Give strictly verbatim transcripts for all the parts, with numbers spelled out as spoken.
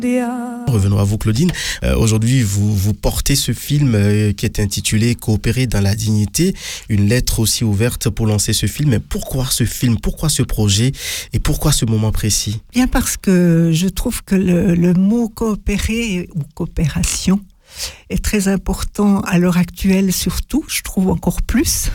Revenons à vous, Claudine. Euh, aujourd'hui, vous, vous portez ce film euh, qui est intitulé « Coopérer dans la dignité », une lettre aussi ouverte pour lancer ce film. Mais pourquoi ce film? Pourquoi ce projet? Et pourquoi ce moment précis? Bien parce que je trouve que le, le mot « coopérer » ou « coopération » est très important à l'heure actuelle, surtout, je trouve encore plus,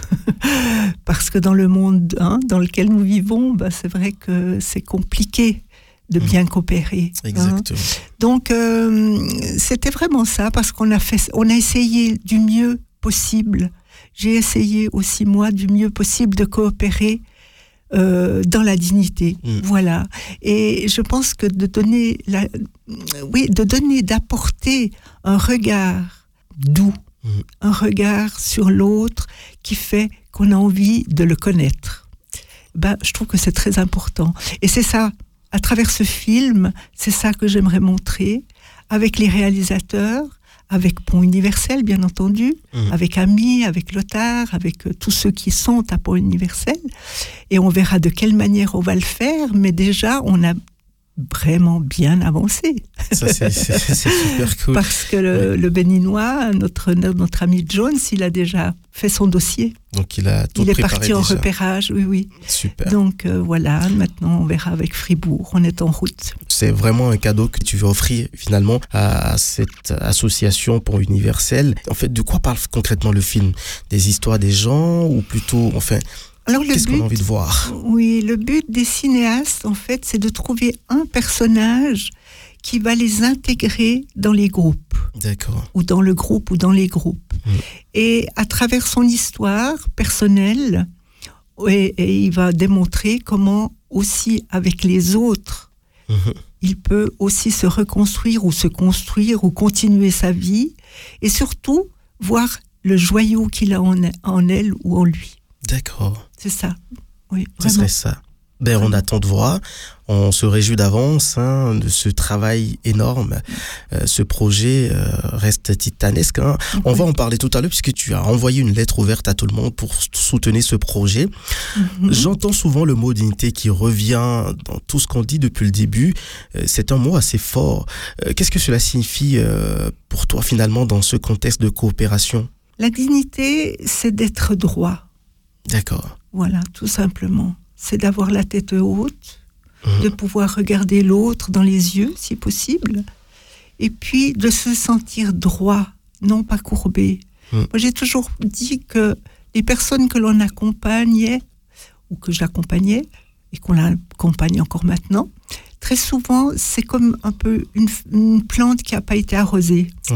parce que dans le monde hein, dans lequel nous vivons, bah, c'est vrai que c'est compliqué de bien coopérer. Exactement. Hein. Donc, euh, c'était vraiment ça, parce qu'on a fait, on a essayé du mieux possible. J'ai essayé aussi, moi, du mieux possible de coopérer euh, dans la dignité. Mmh. Voilà. Et je pense que de donner, la, oui, de donner, d'apporter un regard doux, mmh. un regard sur l'autre qui fait qu'on a envie de le connaître. Ben, je trouve que c'est très important. Et c'est ça. À travers ce film, c'est ça que j'aimerais montrer, avec les réalisateurs, avec Pont Universel, bien entendu, mmh. avec Ami, avec Lothar, avec euh, tous ceux qui sont à Pont Universel. Et on verra de quelle manière on va le faire, mais déjà, on a vraiment bien avancé. Ça, c'est, c'est, c'est super cool. Parce que le, ouais. le Béninois, notre, notre ami Jones, il a déjà fait son dossier. Donc il a tout il est préparé parti en déjà. repérage, oui, oui. Super. Donc euh, voilà, maintenant on verra avec Fribourg, on est en route. C'est vraiment un cadeau que tu veux offrir finalement à cette association Pont Universel. En fait, de quoi parle concrètement le film? Des histoires des gens ou plutôt, enfin... Alors, le Qu'est-ce but, qu'on a envie de voir? Oui, le but des cinéastes, en fait, c'est de trouver un personnage qui va les intégrer dans les groupes. D'accord. Ou dans le groupe, ou dans les groupes. Mmh. Et à travers son histoire personnelle, et, et il va démontrer comment aussi, avec les autres, mmh. il peut aussi se reconstruire, ou se construire, ou continuer sa vie, et surtout, voir le joyau qu'il a en, en elle ou en lui. D'accord. C'est ça. Oui, ce serait ça. Ben, on attend de voir. On se réjouit d'avance hein, de ce travail énorme. Euh, ce projet euh, reste titanesque. Hein. Oui. On va en parler tout à l'heure puisque tu as envoyé une lettre ouverte à tout le monde pour soutenir ce projet. Mm-hmm. J'entends souvent le mot dignité qui revient dans tout ce qu'on dit depuis le début. Euh, c'est un mot assez fort. Euh, qu'est-ce que cela signifie euh, pour toi finalement dans ce contexte de coopération? La dignité, c'est d'être droit. D'accord. Voilà, tout simplement. C'est d'avoir la tête haute, mmh. de pouvoir regarder l'autre dans les yeux, si possible, et puis de se sentir droit, non pas courbé. Mmh. Moi, j'ai toujours dit que les personnes que l'on accompagnait, ou que j'accompagnais, et qu'on accompagne encore maintenant, très souvent, c'est comme un peu une, une plante qui n'a pas été arrosée. Mmh.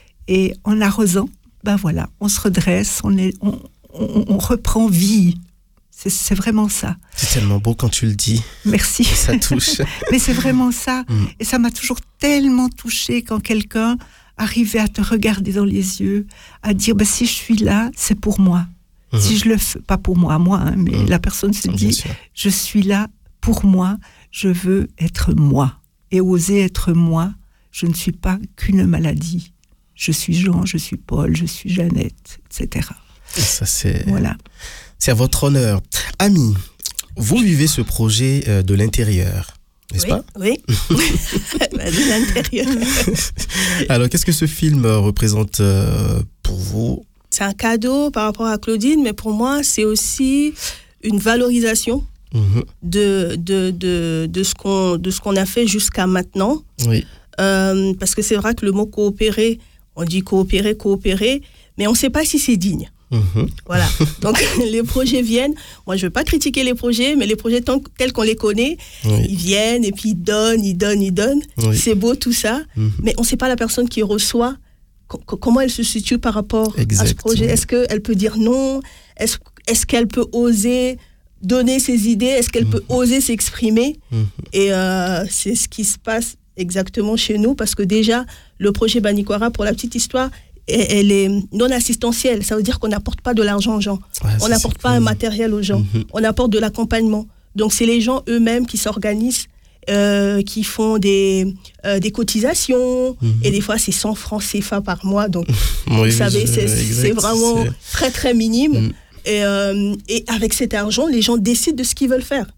Et en arrosant, ben voilà, on se redresse, on est... On, On, on reprend vie. C'est, c'est vraiment ça. C'est tellement beau quand tu le dis. Merci. Ça touche. Mais c'est vraiment ça. Mm. Et ça m'a toujours tellement touchée quand quelqu'un arrivait à te regarder dans les yeux, à dire bah, si je suis là, c'est pour moi. Mm. Si je le fais, pas pour moi, moi, hein, mais mm. la personne se dit je suis là pour moi, je veux être moi. Et oser être moi, je ne suis pas qu'une maladie. Je suis Jean, je suis Paul, je suis Jeannette, et cetera. Et ça, c'est, voilà. c'est à votre honneur. Ami, vous vivez ce projet euh, de l'intérieur, n'est-ce oui, pas? Oui, de l'intérieur. Alors, qu'est-ce que ce film représente euh, pour vous? C'est un cadeau par rapport à Claudine, mais pour moi, c'est aussi une valorisation mmh. de, de, de, de, ce qu'on, de ce qu'on a fait jusqu'à maintenant. Oui. Euh, parce que c'est vrai que le mot coopérer, on dit coopérer, coopérer, mais on ne sait pas si c'est digne. Mmh. Voilà. Donc, les projets viennent. Moi, je ne veux pas critiquer les projets, mais les projets tant, tels qu'on les connaît, oui. ils viennent et puis ils donnent, ils donnent, ils donnent. Oui. C'est beau tout ça, mmh. mais on ne sait pas la personne qui reçoit, co- comment elle se situe par rapport Exactement. À ce projet. Est-ce qu'elle peut dire non? Est-ce, est-ce qu'elle peut oser donner ses idées? Est-ce qu'elle mmh. peut oser s'exprimer? mmh. Et euh, c'est ce qui se passe exactement chez nous, parce que déjà, le projet Banikwara, pour la petite histoire, elle est non assistentielle. Ça veut dire qu'on n'apporte pas de l'argent aux gens. Ouais, on n'apporte pas cool. un matériel aux gens. Mm-hmm. On apporte de l'accompagnement. Donc, c'est les gens eux-mêmes qui s'organisent, euh, qui font des, euh, des cotisations. Mm-hmm. Et des fois, c'est cent francs C F A par mois. Donc, oui, vous savez, c'est, c'est vraiment c'est... très, très minime. Mm. Et, euh, et avec cet argent, les gens décident de ce qu'ils veulent faire.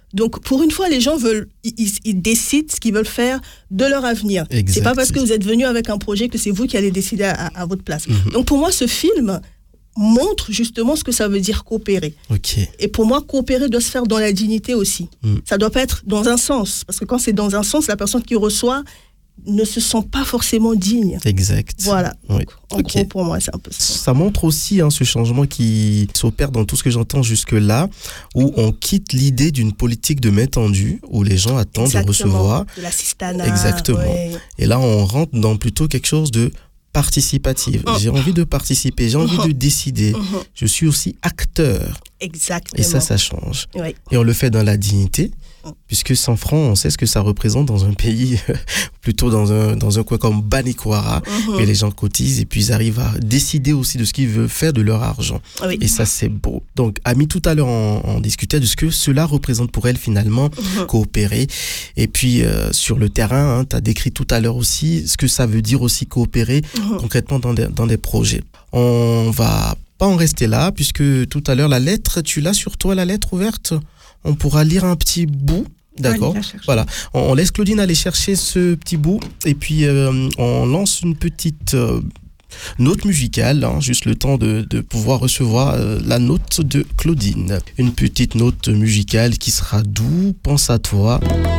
Donc, pour une fois, les gens veulent, ils, ils décident ce qu'ils veulent faire de leur avenir. Exact. C'est pas parce que vous êtes venu avec un projet que c'est vous qui allez décider à, à votre place. Mm-hmm. Donc, pour moi, ce film montre justement ce que ça veut dire coopérer. Okay. Et pour moi, coopérer doit se faire dans la dignité aussi. Mm. Ça doit pas être dans un sens. Parce que quand c'est dans un sens, la personne qui reçoit ne se sent pas forcément digne. Exact. Voilà. Oui. Donc, en okay. gros, pour moi, c'est un peu ça. Ça montre aussi hein, ce changement qui s'opère dans tout ce que j'entends jusque-là, où on quitte l'idée d'une politique de main tendue, où les gens attendent Exactement. de recevoir. De l'assistanat. Exactement. Ouais. Et là, on rentre dans plutôt quelque chose de participatif. Mmh. J'ai envie de participer, j'ai envie mmh. de décider. Mmh. Je suis aussi acteur. Exactement. Et ça, ça change. Oui. Et on le fait dans la dignité, mmh. puisque cent francs, on sait ce que ça représente dans un pays, plutôt dans un, dans un coin comme Banikwara, mmh. et les gens cotisent et puis ils arrivent à décider aussi de ce qu'ils veulent faire de leur argent. Oui. Et ça, c'est beau. Donc, Ami, tout à l'heure, on, on discutait de ce que cela représente pour elle, finalement, mmh. coopérer. Et puis, euh, sur le terrain, hein, tu as décrit tout à l'heure aussi ce que ça veut dire aussi coopérer mmh. concrètement dans des, dans des projets. On va pas en rester là, puisque tout à l'heure, la lettre, tu l'as sur toi, la lettre ouverte. On pourra lire un petit bout. D'accord. Voilà. On, on laisse Claudine aller chercher ce petit bout et puis euh, on lance une petite euh, note musicale, hein, juste le temps de, de pouvoir recevoir euh, la note de Claudine. Une petite note musicale qui sera doux, pense à toi.